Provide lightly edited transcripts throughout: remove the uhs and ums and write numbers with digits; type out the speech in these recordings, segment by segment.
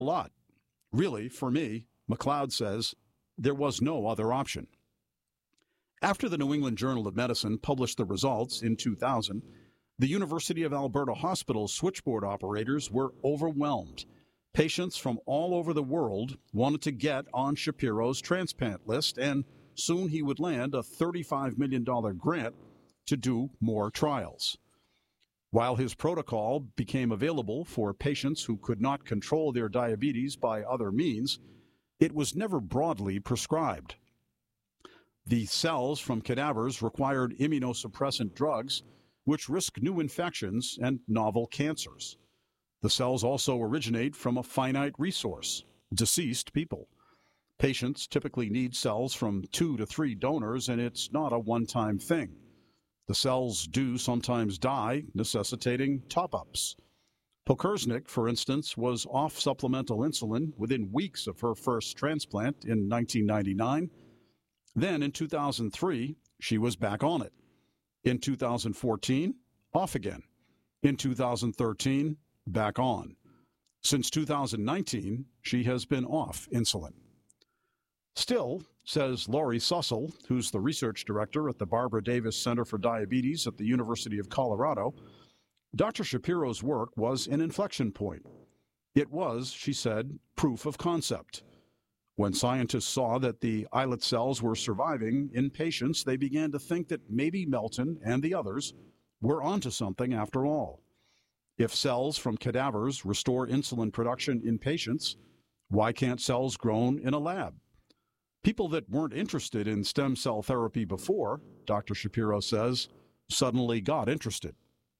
a lot. Really, for me, McLeod says, there was no other option. After the New England Journal of Medicine published the results in 2000, the University of Alberta Hospital's switchboard operators were overwhelmed. Patients from all over the world wanted to get on Shapiro's transplant list, and soon he would land a $35 million grant to do more trials. While his protocol became available for patients who could not control their diabetes by other means, it was never broadly prescribed. The cells from cadavers required immunosuppressant drugs, which risk new infections and novel cancers. The cells also originate from a finite resource, deceased people. Patients typically need cells from 2 to 3 donors, and it's not a one-time thing. The cells do sometimes die, necessitating top-ups. Pokersnik, for instance, was off supplemental insulin within weeks of her first transplant in 1999. Then, in 2003, she was back on it. In 2014, off again. In 2013, back on. Since 2019, she has been off insulin. Still, says Laurie Sussel, who's the research director at the Barbara Davis Center for Diabetes at the University of Colorado, Dr. Shapiro's work was an inflection point. It was, she said, proof of concept. When scientists saw that the islet cells were surviving in patients, they began to think that maybe Melton and the others were onto something after all. If cells from cadavers restore insulin production in patients, why can't cells grown in a lab? People that weren't interested in stem cell therapy before, Dr. Shapiro says, suddenly got interested.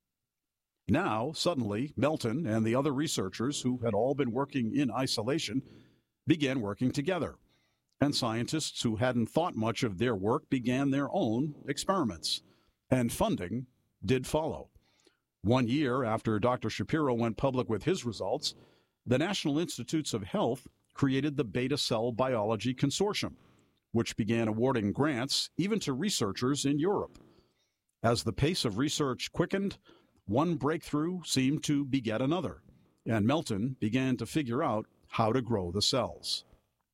Now, suddenly, Melton and the other researchers who had all been working in isolation began working together, and scientists who hadn't thought much of their work began their own experiments, and funding did follow. 1 year after Dr. Shapiro went public with his results, the National Institutes of Health created the Beta Cell Biology Consortium, which began awarding grants even to researchers in Europe. As the pace of research quickened, one breakthrough seemed to beget another, and Melton began to figure out how to grow the cells.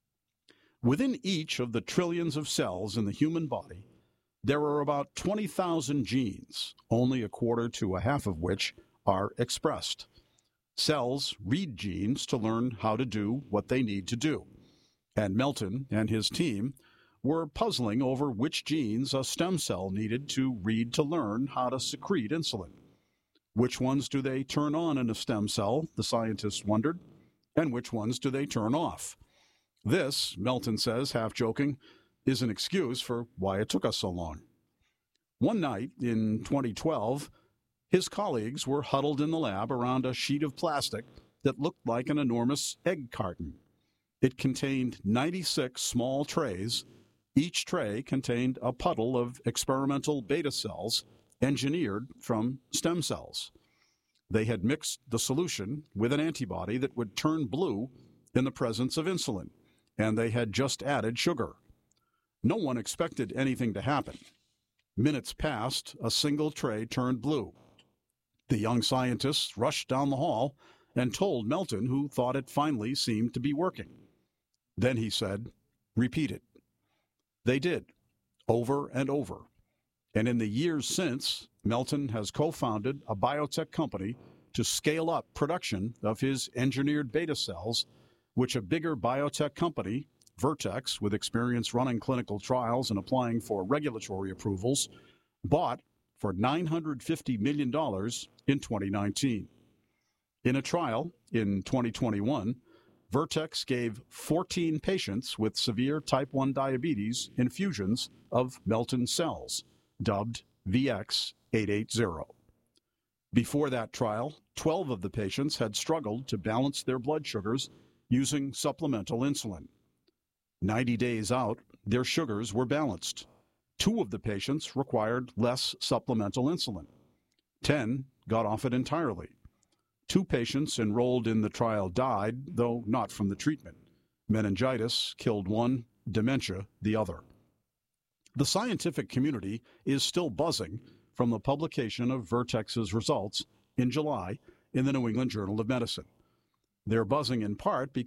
Within each of the trillions of cells in the human body, there are about 20,000 genes, only a quarter to a half of which are expressed. Cells read genes to learn how to do what they need to do, and Melton and his team were puzzling over which genes a stem cell needed to read to learn how to secrete insulin. Which ones do they turn on in a stem cell, the scientists wondered, and which ones do they turn off? This, Melton says, half-joking, is an excuse for why it took us so long. One night in 2012, his colleagues were huddled in the lab around a sheet of plastic that looked like an enormous egg carton. It contained 96 small trays. Each tray contained a puddle of experimental beta cells engineered from stem cells. They had mixed the solution with an antibody that would turn blue in the presence of insulin, and they had just added sugar. No one expected anything to happen. Minutes passed, a single tray turned blue. The young scientists rushed down the hall and told Melton, who thought it finally seemed to be working. Then he said, "Repeat it." They did, over and over. And in the years since, Melton has co-founded a biotech company to scale up production of his engineered beta cells, which a bigger biotech company, Vertex, with experience running clinical trials and applying for regulatory approvals, bought for $950 million in 2019. In a trial in 2021, Vertex gave 14 patients with severe type 1 diabetes infusions of Melton cells, dubbed VX-880. Before that trial, 12 of the patients had struggled to balance their blood sugars using supplemental insulin. 90 days out, their sugars were balanced. 2 of the patients required less supplemental insulin. 10 got off it entirely. 2 patients enrolled in the trial died, though not from the treatment. Meningitis killed one, dementia the other. The scientific community is still buzzing from the publication of Vertex's results in July in the New England Journal of Medicine. They're buzzing in part because